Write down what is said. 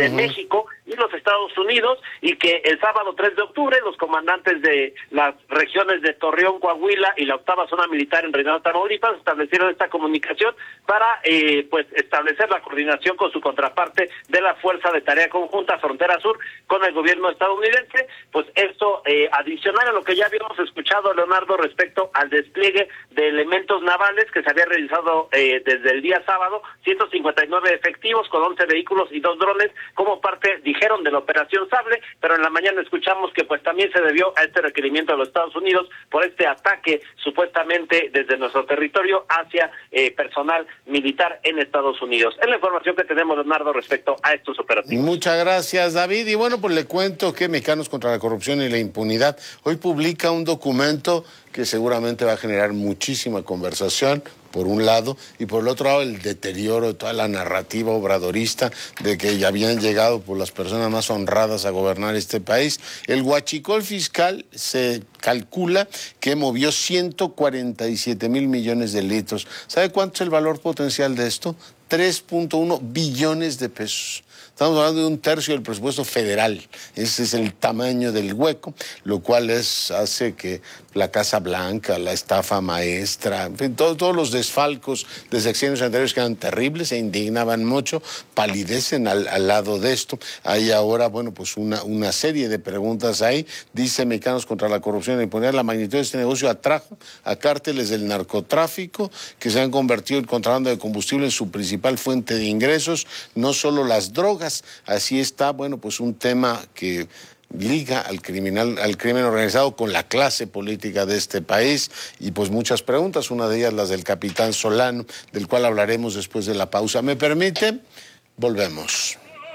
de México y los Estados Unidos, y que el sábado 3 de octubre los comandantes de las regiones de Torreón, Coahuila y la 8ª Zona Militar en Reynosa, Tamaulipas, establecieron esta comunicación para pues establecer la coordinación con su contraparte de la Fuerza de Tarea Conjunta Frontera Sur con el gobierno estadounidense. Pues esto adicional a lo que ya habíamos escuchado, Leonardo, respecto al despliegue de elementos navales que se había realizado desde el día sábado, 159 efectivos con 11 vehículos y 2 drones como parte, dijeron, de la Operación Sable, pero en la mañana escuchamos que pues también se debió a este requerimiento de los Estados Unidos por este ataque supuestamente desde nuestro territorio hacia personal militar en Estados Unidos. Es la información que tenemos, Leonardo, respecto a estos operativos. Muchas gracias, David. Y bueno, pues le cuento que Mexicanos contra la Corrupción y la Impunidad hoy publica un documento que seguramente va a generar muchísima conversación, por un lado, y por el otro lado el deterioro de toda la narrativa obradorista de que ya habían llegado por las personas más honradas a gobernar este país. El huachicol fiscal se calcula que movió 147 mil millones de litros. ¿Sabe cuánto es el valor potencial de esto? 3.1 billones de pesos. Estamos hablando de un tercio del presupuesto federal. Ese es el tamaño del hueco, lo cual hace que la Casa Blanca, la estafa maestra, en fin, todos los desfalcos de sexenios anteriores que eran terribles, se indignaban mucho, palidecen al lado de esto. Hay ahora, bueno, pues una serie de preguntas ahí. Dice Mexicanos contra la Corrupción y la Impunidad: la magnitud de este negocio atrajo a cárteles del narcotráfico que se han convertido el contrabando de combustible en su principal fuente de ingresos, no solo las drogas. Así está, bueno, pues un tema que liga al crimen organizado con la clase política de este país, y pues muchas preguntas, una de ellas las del capitán Solano, del cual hablaremos después de la pausa. ¿Me permite? Volvemos.